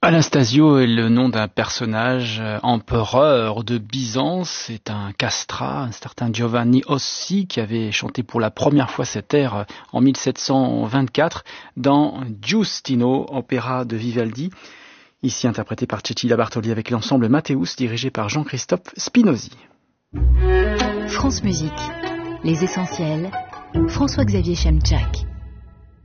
Anastasio est le nom d'un personnage empereur de Byzance. C'est un castrat, un certain Giovanni Ossi, qui avait chanté pour la première fois cet air en 1724 dans Giustino, opéra de Vivaldi, ici interprété par Cecilia Bartoli avec l'ensemble Matteus, dirigé par Jean-Christophe Spinozzi. France Musique, les essentiels, François-Xavier Chemchak.